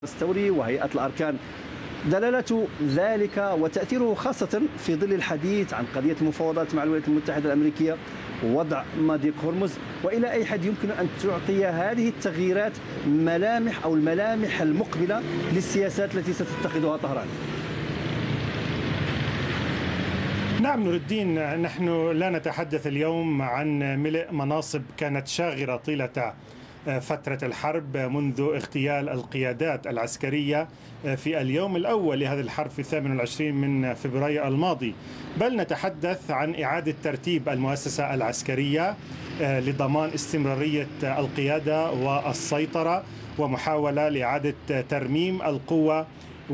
الثوري وهيئة الأركان. دلالة ذلك وتأثيره خاصة في ظل الحديث عن قضية المفاوضات مع الولايات المتحدة الأمريكية ووضع مضيق هرمز، وإلى أي حد يمكن أن تعطي هذه التغييرات ملامح أو الملامح المقبلة للسياسات التي ستتخذها طهران؟ نعم نور الدين، نحن لا نتحدث اليوم عن ملء مناصب كانت شاغرة طيلة فترة الحرب منذ اغتيال القيادات العسكرية في اليوم الأول لهذه الحرب في 28 من فبراير الماضي، بل نتحدث عن إعادة ترتيب المؤسسة العسكرية لضمان استمرارية القيادة والسيطرة، ومحاولة لإعادة ترميم القوة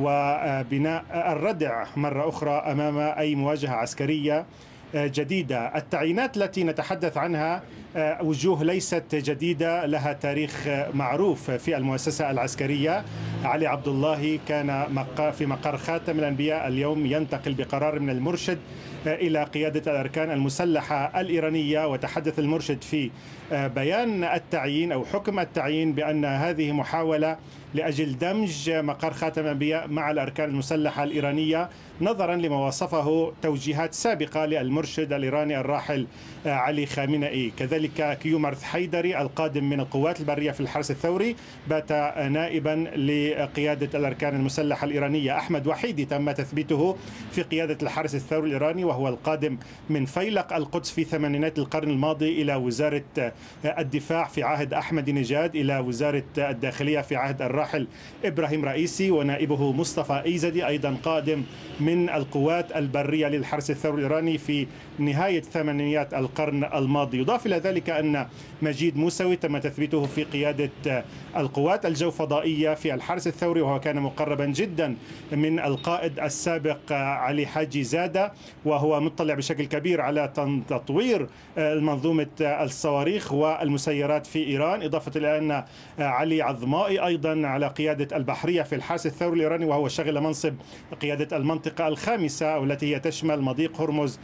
وبناء الردع مرة أخرى أمام أي مواجهة عسكرية جديدة. التعيينات التي نتحدث عنها وجوه ليست جديدة، لها تاريخ معروف في المؤسسة العسكرية. علي عبد الله كان في مقر خاتم الأنبياء، اليوم ينتقل بقرار من المرشد إلى قيادة الأركان المسلحة الإيرانية، وتحدث المرشد في بيان التعيين أو حكم التعيين بأن هذه محاولة لأجل دمج مقر خاتم الأنبياء مع الأركان المسلحة الإيرانية، نظرا لما وصفه توجيهات سابقة للمرشد الإيراني الراحل علي خامنئي. كذلك كيومرث حيدري القادم من القوات البرية في الحرس الثوري بات نائبا لقيادة الأركان المسلحة الإيرانية. أحمد وحيدي تم تثبيته في قيادة الحرس الثوري الإيراني، وهو القادم من فيلق القدس في ثمانينات القرن الماضي إلى وزارة الدفاع في عهد أحمد نجاد، إلى وزارة الداخلية في عهد الراحل إبراهيم رئيسي، ونائبه مصطفى إيزدي أيضا قادم من القوات البرية للحرس الثوري الإيراني في نهاية ثمانينيات القرن الماضي. يضاف إلى ذلك أن مجيد موسوي تم تثبيته في قيادة القوات الجوفضائية في الحرس الثوري، وهو كان مقربا جدا من القائد السابق علي حاجي زادة، وهو مطلع بشكل كبير على تطوير منظومة الصواريخ والمسيرات في إيران. إضافة إلى أن علي عظمائي أيضا على قيادة البحرية في الحرس الثوري الإيراني، وهو شغل منصب قيادة المنطقة الخامسة والتي هي تشمل مضيق هرمز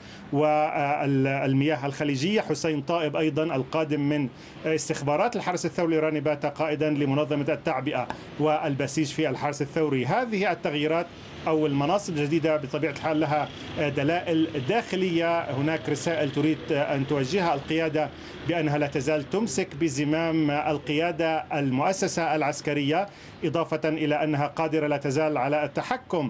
والمياه الخليجية. حسين طائب أيضا القادم من استخبارات الحرس الثوري الإيراني بات قائدا لمنظمة التعبئة والبسيج في الحرس الثوري. هذه التغييرات أو المناصب الجديدة بطبيعة الحال لها دلائل داخلية. هناك رسائل تريد أن توجهها القيادة بأنها لا تزال تمسك بزمام القيادة المؤسسة العسكرية، إضافة إلى أنها قادرة لا تزال على التحكم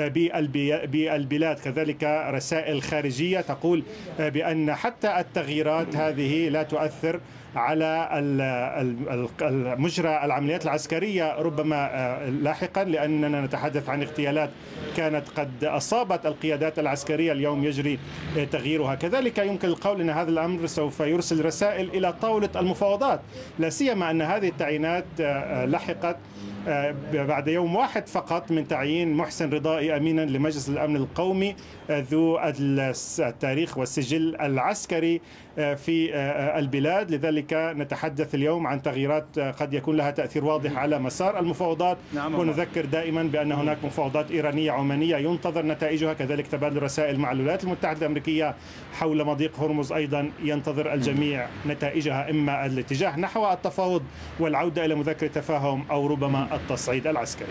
بالبلاد. كذلك رسائل خارجية تقول بأن حتى التغييرات هذه لا تؤثر على مجرى العمليات العسكرية ربما لاحقا، لأننا نتحدث عن اغتيالات كانت قد أصابت القيادات العسكرية، اليوم يجري تغييرها. كذلك يمكن القول أن هذا الأمر سوف يرسل رسائل إلى طاولة المفاوضات، لا سيما أن هذه التعيينات لحقت بعد يوم واحد فقط من تعيين محسن رضائي أمينا لمجلس الأمن القومي ذو التاريخ والسجل العسكري في البلاد. لذلك نتحدث اليوم عن تغييرات قد يكون لها تأثير واضح على مسار المفاوضات. ونذكر دائما بأن هناك مفاوضات إيرانية عمانية ينتظر نتائجها، كذلك تبادل رسائل مع الولايات المتحدة الأمريكية حول مضيق هرمز أيضا ينتظر الجميع نتائجها، إما الاتجاه نحو التفاوض والعودة إلى مذكرة تفاهم أو ربما التصعيد العسكري.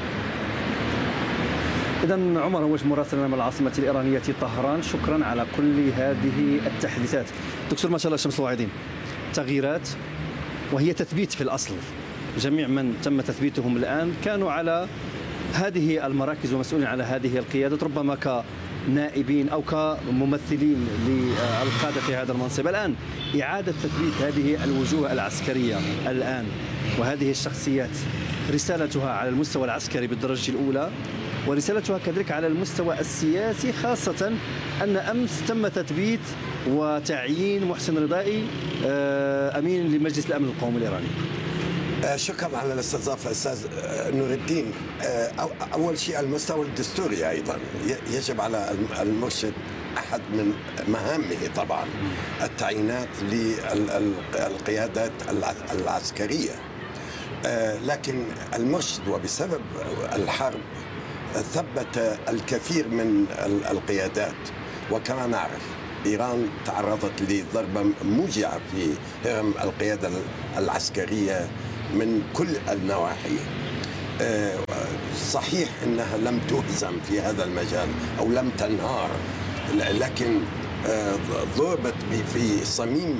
إذن عمر هوش مراسلنا من العاصمة الإيرانية طهران، شكرا على كل هذه التحديثات. دكتور ما شاء الله شمس الواعدين، تغييرات وهي تثبيت في الأصل. جميع من تم تثبيتهم الآن كانوا على هذه المراكز ومسؤولين على هذه القيادات، ربما كنائبين أو كممثلين للقادة في هذا المنصب. الآن إعادة تثبيت هذه الوجوه العسكرية الآن وهذه الشخصيات، رسالتها على المستوى العسكري بالدرجة الأولى، ورسالتها كذلك على المستوى السياسي، خاصة أن أمس تم تثبيت وتعيين محسن رضائي أمين لمجلس الأمن القومي الإيراني. شكرا على الاستضافة أستاذ نور الدين. أول شيء المستوى الدستوري أيضا يجب على المرشد، أحد من مهامه طبعا التعيينات للقيادات العسكرية، لكن المرشد وبسبب الحرب ثبت الكثير من القيادات. وكما نعرف إيران تعرضت لضربة موجعة في هرم القيادة العسكرية من كل النواحي. صحيح أنها لم تهزم في هذا المجال أو لم تنهار، لكن ضربت في صميم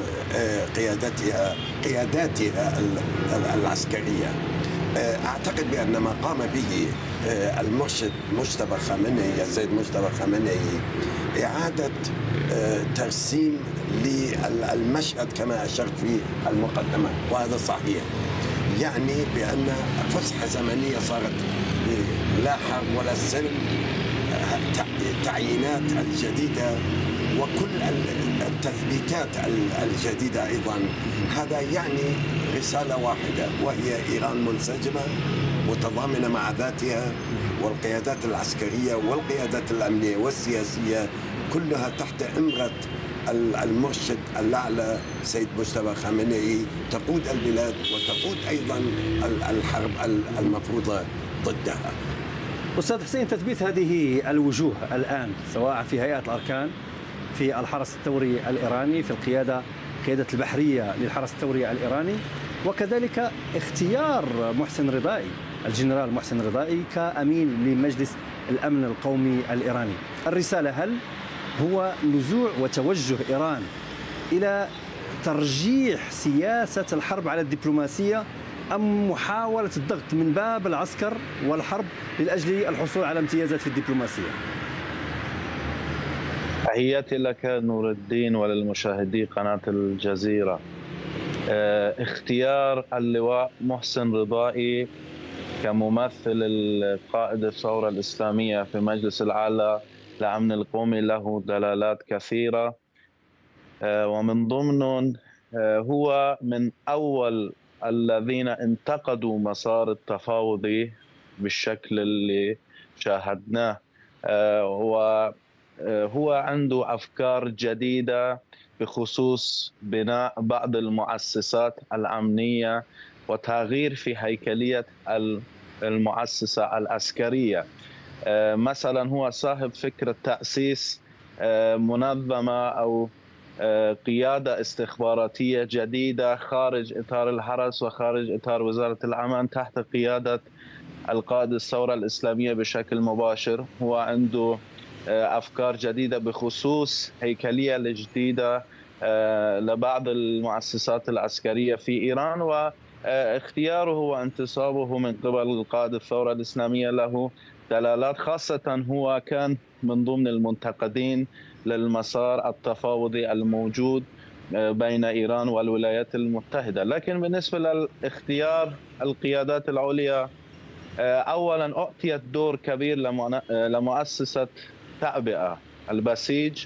قياداتها العسكرية. أعتقد بأن ما قام به المرشد مجتبى خامنئي، السيد مجتبى خامنئي، إعادة ترسيم للمشهد كما أشرت في المقدمة، وهذا صحيح. يعني بأن فسحة زمنية صارت لا حرب ولا سلم، تعيينات الجديدة وكل التثبيتات الجديدة أيضا. هذا يعني رسالة واحدة، وهي إيران منسجمة متضامنة مع ذاتها، والقيادات العسكرية والقيادات الأمنية والسياسية كلها تحت إمرة المرشد الأعلى سيد مجتبى خامنئي تقود البلاد وتقود أيضا الحرب المفروضة ضدها. أستاذ حسين، تثبيت هذه الوجوه الآن سواء في هيئة الأركان، في الحرس الثوري الإيراني، في قيادة البحرية للحرس الثوري الإيراني، وكذلك اختيار محسن رضائي، الجنرال محسن رضائي كأمين لمجلس الأمن القومي الإيراني. الرسالة هل هو نزوع وتوجه إيران إلى ترجيح سياسة الحرب على الدبلوماسية، أم محاولة الضغط من باب العسكر والحرب لأجل الحصول على امتيازات في الدبلوماسية؟ تحياتي لك نور الدين وللمشاهدي قناة الجزيرة. اختيار اللواء محسن رضائي كممثل القائد الثورة الإسلامية في مجلس الأعلى للأمن القومي له دلالات كثيرة، ومن ضمنهم هو من أول الذين انتقدوا مسار التفاوضي بالشكل اللي شاهدناه، وهو عنده أفكار جديدة بخصوص بناء بعض المؤسسات الأمنية وتغيير في هيكلية المؤسسة العسكرية. مثلا هو صاحب فكرة تأسيس منظمة أو قيادة استخباراتية جديدة خارج إطار الحرس وخارج إطار وزارة الأمن تحت قيادة القائد الثورة الإسلامية بشكل مباشر. هو عنده أفكار جديدة بخصوص هيكلية جديدة لبعض المؤسسات العسكرية في إيران، واختياره وانتصابه من قبل القائد الثورة الإسلامية له دلالات، خاصة هو كان من ضمن المنتقدين للمسار التفاوضي الموجود بين إيران والولايات المتحدة. لكن بالنسبة لاختيار القيادات العليا، أولا أعطيت دور كبير لمؤسسة تعبئة البسيج،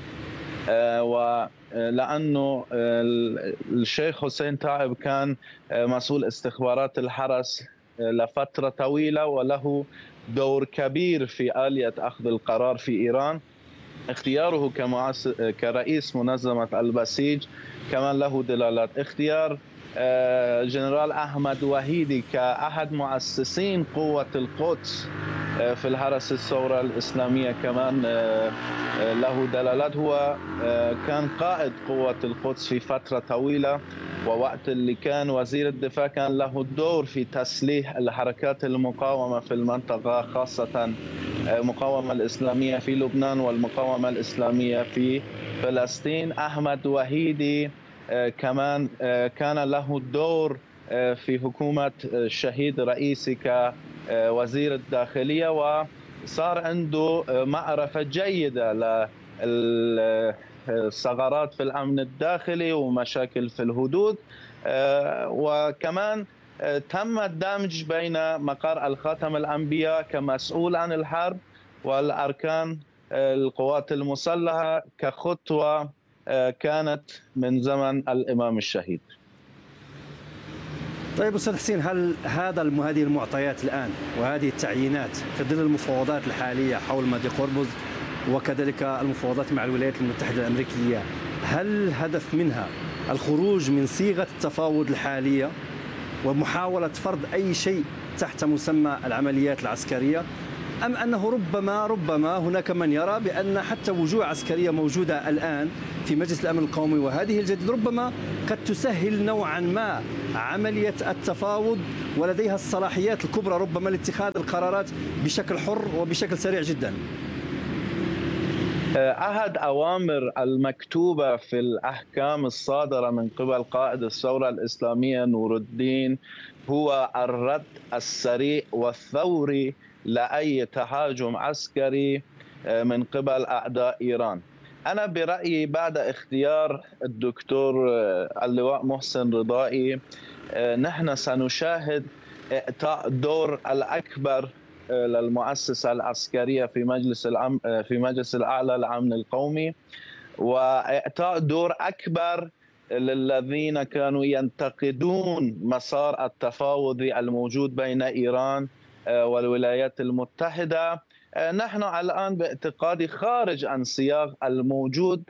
ولأنه الشيخ حسين تائب كان مسؤول استخبارات الحرس لفترة طويلة وله دور كبير في آلية أخذ القرار في إيران. اختياره كرئيس منظمة البسيج كمان له دلالات. اختيار جنرال أحمد وحيدي كأحد مؤسسين قوة القدس في الحرس الثورة الإسلامية كمان له دلالات. هو كان قائد قوة القدس في فترة طويلة، ووقت اللي كان وزير الدفاع كان له دور في تسليح الحركات المقاومة في المنطقة، خاصة المقاومة الإسلامية في لبنان والمقاومة الإسلامية في فلسطين. أحمد وحيدي كمان كان له دور في حكومة الشهيد رئيسي كوزير الداخلية، وصار عنده معرفة جيدة للثغرات في الأمن الداخلي ومشاكل في الحدود. وكمان تم الدمج بين مقر الخاتم الأنبياء كمسؤول عن الحرب والأركان القوات المسلحة كخطوة كانت من زمن الإمام الشهيد. طيب أستاذ حسين، هل هذه المعطيات الآن وهذه التعيينات في ظل المفاوضات الحالية حول مادي قربز وكذلك المفاوضات مع الولايات المتحدة الأمريكية، هل هدف منها الخروج من صيغة التفاوض الحالية ومحاولة فرض أي شيء تحت مسمى العمليات العسكرية، أم أنه ربما هناك من يرى بأن حتى وجوه عسكرية موجودة الآن في مجلس الأمن القومي وهذه الجديدة ربما قد تسهل نوعا ما عملية التفاوض ولديها الصلاحيات الكبرى ربما لاتخاذ القرارات بشكل حر وبشكل سريع جدا. أحد أوامر المكتوبة في الأحكام الصادرة من قبل قائد الثورة الإسلامية نور الدين هو الرد السريع والثوري لأي تهاجم عسكري من قبل أعداء إيران. أنا برأيي بعد اختيار الدكتور اللواء محسن رضائي نحن سنشاهد إعطاء دور الأكبر للمؤسسة العسكرية في مجلس الأعلى للأمن القومي، وإعطاء دور أكبر للذين كانوا ينتقدون مسار التفاوضي الموجود بين إيران والولايات المتحدة. نحن الآن باعتقادي خارج عن سياق الموجود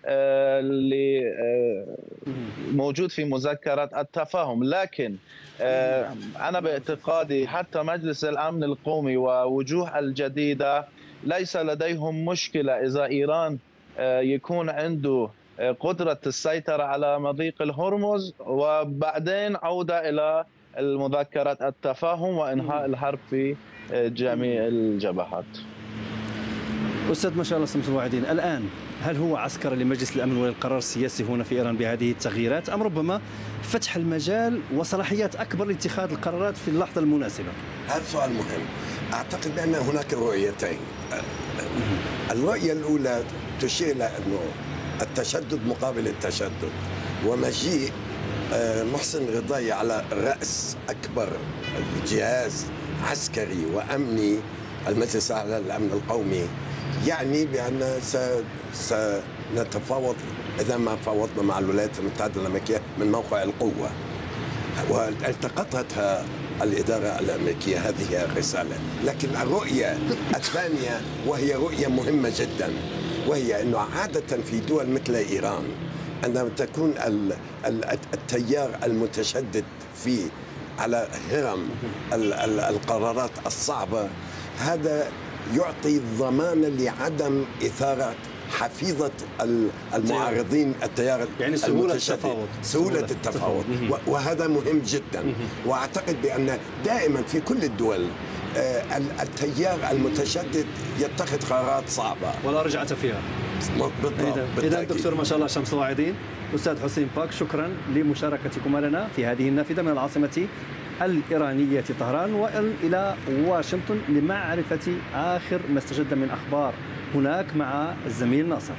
موجود في مذكرة التفاهم، لكن أنا باعتقادي حتى مجلس الأمن القومي ووجوه الجديدة ليس لديهم مشكلة إذا إيران يكون عنده قدرة السيطرة على مضيق الهرمز وبعدين عودة إلى المذكرة التفاهم وإنهاء الحرب في جميع الجبهات. أستاذ ما شاء الله شمس الواعدين، الآن هل هو عسكر لمجلس الأمن والقرار السياسي هنا في إيران بهذه التغييرات، أم ربما فتح المجال وصلاحيات أكبر لاتخاذ القرارات في اللحظة المناسبة؟ هذا سؤال مهم. أعتقد بأن هناك رؤيتين. الرؤية الأولى تشير إلى أنه التشدد مقابل التشدد، ومجيء محسن رضائي على رأس أكبر جهاز عسكري وأمني المجلس الأعلى للأمن القومي يعني بأن سنتفاوض إذا ما فاوضنا مع الولايات المتحدة الأمريكية من موقع القوة، والتقطتها الإدارة الأمريكية. هذه هي الرسالة. لكن الرؤية الثانية وهي رؤية مهمة جدا، وهي أنه عادة في دول مثل إيران عندما تكون التيار المتشدد على هرم القرارات الصعبة، هذا يعطي ضمانة لعدم إثارة حفيظة المعارضين التيار يعني سهولة التفاوض. وهذا مهم جدا. وأعتقد بأن دائما في كل الدول التيار المتشدد يتخذ قرارات صعبة ولا رجعة فيها. إذا دكتور ما شاء الله شمس الواعدين، أستاذ حسين باك، شكرا لمشاركتكم لنا في هذه النافذة من العاصمة الإيرانية طهران وإلى واشنطن لمعرفة آخر ما استجد من أخبار هناك مع الزميل ناصر.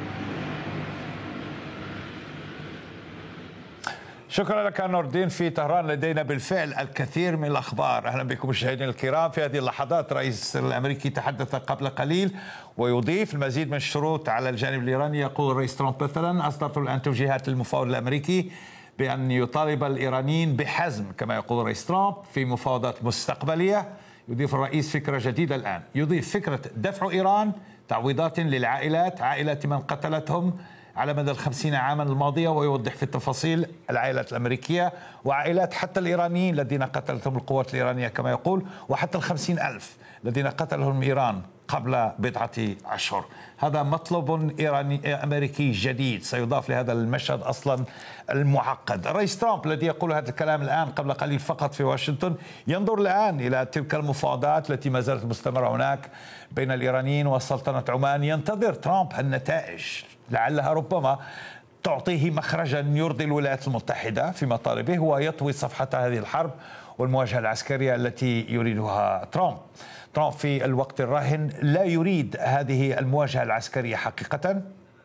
شكرا لك نور الدين. في طهران لدينا بالفعل الكثير من الأخبار. أهلا بكم مشاهدينا الكرام. في هذه اللحظات الرئيس الأمريكي تحدث قبل قليل ويضيف المزيد من الشروط على الجانب الإيراني. يقول الرئيس ترامب مثلا: أصدرت الآن توجيهات للمفاوض الأمريكي بأن يطالب الإيرانيين بحزم، كما يقول الرئيس ترامب، في مفاوضات مستقبلية. يضيف الرئيس فكرة جديدة الآن، يضيف فكرة دفع إيران تعويضات للعائلات، عائلات من قتلتهم على مدى 50 عاما الماضية، ويوضح في التفاصيل العائلات الأمريكية وعائلات حتى الإيرانيين الذين قتلتهم القوات الإيرانية كما يقول، وحتى 50,000 الذين قتلهم إيران قبل بضعة أشهر. هذا مطلب إيراني أمريكي جديد سيضاف لهذا المشهد أصلا المعقد. الرئيس ترامب الذي يقول هذا الكلام الآن قبل قليل فقط في واشنطن ينظر الآن إلى تلك المفاوضات التي ما زالت مستمرة هناك بين الإيرانيين وسلطنة عمان. ينتظر ترامب النتائج، لعلها ربما تعطيه مخرجا يرضي الولايات المتحدة في مطالبه ويطوي صفحة هذه الحرب والمواجهة العسكرية التي يريدها ترامب. ترامب في الوقت الراهن لا يريد هذه المواجهة العسكرية حقيقة،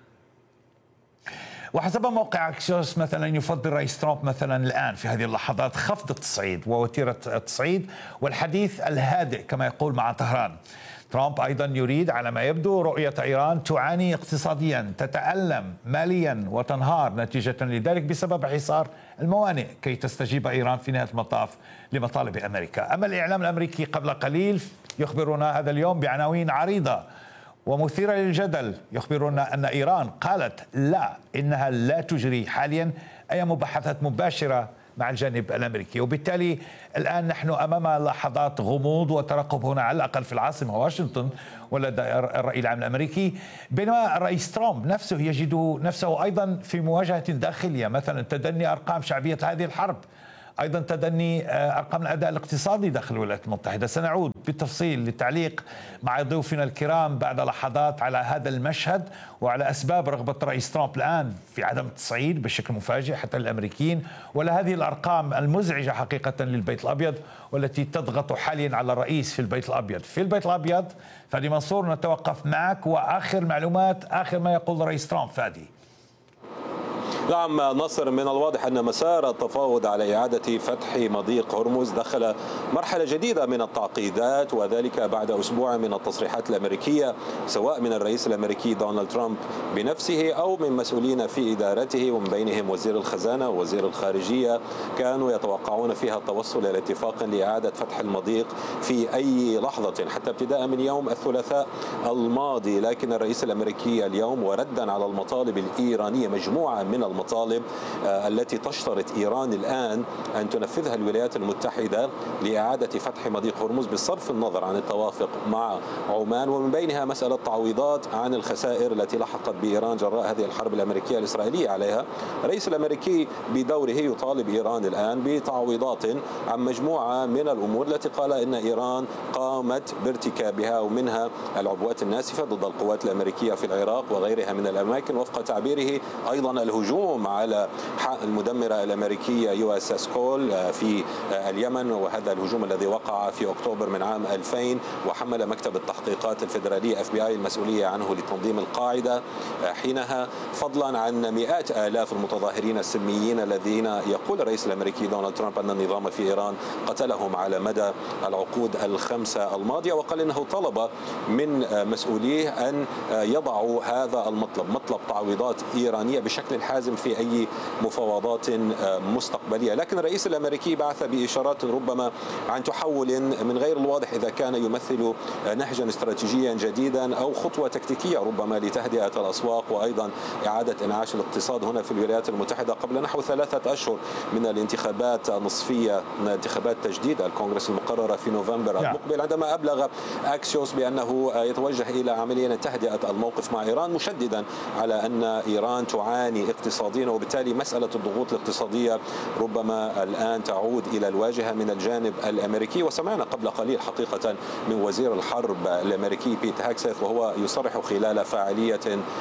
وحسب موقع أكسيوس مثلا يفضل رئيس ترامب مثلا الآن في هذه اللحظات خفض التصعيد ووتيرة التصعيد والحديث الهادئ كما يقول مع طهران. ترامب أيضا يريد على ما يبدو رؤية إيران تعاني اقتصاديا، تتألم ماليا وتنهار نتيجة لذلك بسبب حصار الموانئ كي تستجيب إيران في نهاية المطاف لمطالب أمريكا. أما الإعلام الأمريكي قبل قليل يخبرنا هذا اليوم بعناوين عريضة ومثيرة للجدل، يخبرنا أن إيران قالت لا، إنها لا تجري حاليا أي مباحثات مباشرة مع الجانب الأمريكي، وبالتالي الآن نحن أمام لحظات غموض وترقب هنا على الأقل في العاصمة واشنطن ولدى الرأي العام الأمريكي، بينما الرئيس ترامب نفسه يجد نفسه أيضا في مواجهة داخلية، مثلا تدني أرقام شعبية هذه الحرب أيضا تدني أرقام الأداء الاقتصادي داخل الولايات المتحدة. سنعود بالتفصيل للتعليق مع ضيوفنا الكرام بعد لحظات على هذا المشهد وعلى أسباب رغبة الرئيس ترامب الآن في عدم التصعيد بشكل مفاجئ حتى للأمريكيين، ولا هذه الأرقام المزعجة حقيقة للبيت الأبيض والتي تضغط حاليا على الرئيس في البيت الأبيض. في البيت الأبيض فادي منصور، نتوقف معك وآخر معلومات، آخر ما يقول الرئيس ترامب. فادي. نعم نصر، من الواضح أن مسار التفاوض على إعادة فتح مضيق هرمز دخل مرحلة جديدة من التعقيدات، وذلك بعد أسبوع من التصريحات الأمريكية سواء من الرئيس الأمريكي دونالد ترامب بنفسه أو من مسؤولين في إدارته، ومن بينهم وزير الخزانة ووزير الخارجية، كانوا يتوقعون فيها التوصل إلى اتفاق لإعادة فتح المضيق في أي لحظة حتى ابتداء من يوم الثلاثاء الماضي. لكن الرئيس الأمريكي اليوم، وردا على المطالب الإيرانية، مجموعة من المطالب التي تشترط إيران الآن أن تنفذها الولايات المتحدة لإعادة فتح مضيق هرمز بصرف النظر عن التوافق مع عمان، ومن بينها مسألة تعويضات عن الخسائر التي لحقت بإيران جراء هذه الحرب الأمريكية الإسرائيلية عليها. الرئيس الأمريكي بدوره يطالب إيران الآن بتعويضات عن مجموعة من الأمور التي قال إن إيران قامت بارتكابها، ومنها العبوات الناسفة ضد القوات الأمريكية في العراق وغيرها من الأماكن، وفق تعبيره أيضا الهجوم على المدمرة الأمريكية USS كول في اليمن، وهذا الهجوم الذي وقع في أكتوبر من عام 2000، وحمل مكتب التحقيقات الفيدرالية FBI المسؤولية عنه لتنظيم القاعدة حينها، فضلا عن مئات آلاف المتظاهرين السلميين الذين يقول الرئيس الأمريكي دونالد ترامب أن النظام في إيران قتلهم على مدى العقود الخمسة الماضية، وقال إنه طلب من مسؤوليه أن يضعوا هذا المطلب، مطلب تعويضات إيرانية بشكل حازم في أي مفاوضات مستقبلية. لكن الرئيس الأمريكي بعث بإشارات ربما عن تحول من غير الواضح إذا كان يمثل نهجا استراتيجيا جديدا أو خطوة تكتيكية ربما لتهدئة الأسواق وأيضا إعادة إنعاش الاقتصاد هنا في الولايات المتحدة قبل نحو 3 أشهر من الانتخابات النصفية، من انتخابات تجديد الكونغرس المقررة في نوفمبر المقبل، عندما أبلغ أكسيوس بأنه يتوجه إلى عملية تهدئة الموقف مع إيران، مشددا على أن إيران تعاني اقتصاديا، وبالتالي مسألة الضغوط الاقتصادية ربما الآن تعود إلى الواجهة من الجانب الأمريكي. وسمعنا قبل قليل حقيقة من وزير الحرب الأمريكي بيت هاكسيث وهو يصرح خلال فعالية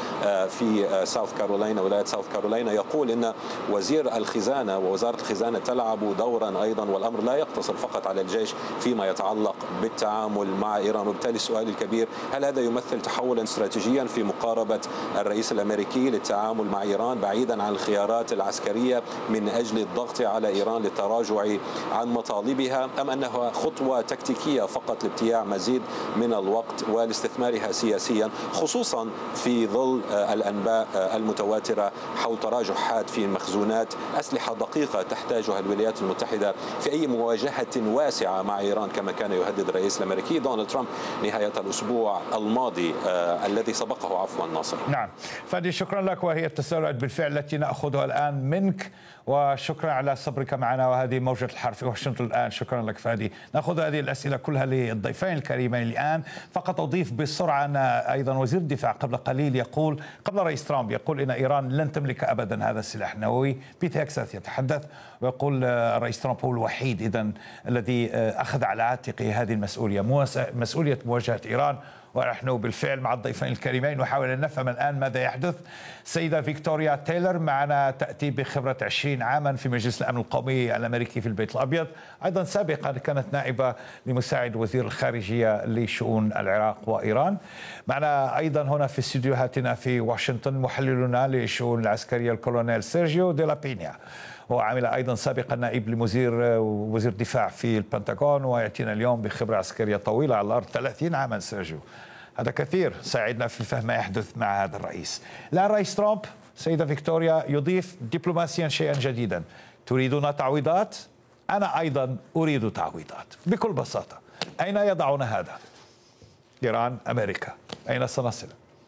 في ساوث كارولاينا، ولاية ساوث كارولاينا، يقول إن وزير الخزانة ووزارة الخزانة تلعب دورا أيضا، والأمر لا يقتصر فقط على الجيش فيما يتعلق بالتعامل مع إيران. وبالتالي السؤال الكبير، هل هذا يمثل تحولا استراتيجيا في مقاربة الرئيس الأمريكي للتعامل مع إيران بعيدا عن الخيارات العسكرية من أجل الضغط على إيران للتراجع عن مطالبها، أم أنها خطوة تكتيكية فقط لابتياع مزيد من الوقت والاستثمارها سياسيا، خصوصا في ظل الأنباء المتواترة حول تراجع حاد في مخزونات أسلحة دقيقة تحتاجها الولايات المتحدة في أي مواجهة واسعة مع إيران، كما كان يهدد الرئيس الأمريكي دونالد ترامب نهاية الأسبوع الماضي الذي سبقه عفوا ناصر. نعم فادي، شكرا لك، وهي التساؤلات بالفعل التي نأخذها الآن منك، وشكرا على صبرك معنا، وهذه موجة الحرب في واشنطن الآن. شكرا لك فادي. نأخذ هذه الأسئلة كلها للضيفين الكريمين الآن. فقط أضيف بسرعة أن أيضا وزير الدفاع قبل قليل يقول، قبل رئيس ترامب يقول إن إيران لن تملك أبدا هذا السلاح النووي. بيت هاكسيث يتحدث ويقول الرئيس ترامب هو الوحيد إذن الذي أخذ على عاتقه هذه المسؤولية، مسؤولية مواجهة إيران. ونحن بالفعل مع الضيفين الكريمين نحاول أن نفهم الآن ماذا يحدث. سيدة فيكتوريا تايلر معنا، تأتي بخبرة 20 عاما في مجلس الأمن القومي الأمريكي في البيت الأبيض، أيضا سابقا كانت نائبة لمساعد وزير الخارجية لشؤون العراق وإيران. معنا أيضا هنا في استديوهاتنا في واشنطن محللنا للشؤون العسكرية الكولونيل سيرجيو دي لا بينيا، وعمل أيضا سابقا نائب لمدير وزير دفاع في البنتاغون، ويأتينا اليوم بخبرة عسكرية طويلة على الأرض 30 عاما. سيرجيو، هذا كثير ساعدنا في فهم ما يحدث مع هذا الرئيس. الآن رئيس ترامب سيدة فيكتوريا يضيف دبلوماسيا شيئا جديدا. تريدون تعويضات؟ أنا أيضا أريد تعويضات بكل بساطة. أين يضعون هذا؟ إيران، أمريكا، أين سنصل؟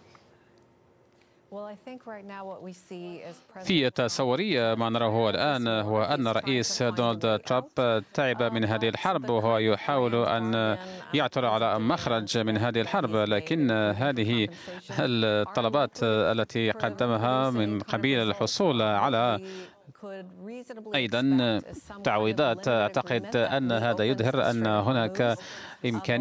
في تصوري ما نراه الآن هو أن الرئيس دونالد ترامب تعب من هذه الحرب، وهو يحاول أن يعثر على مخرج من هذه الحرب، لكن هذه الطلبات التي قدمها من قبيل الحصول على أيضا تعويضات. أعتقد أن هذا يظهر أن هناك إمكانية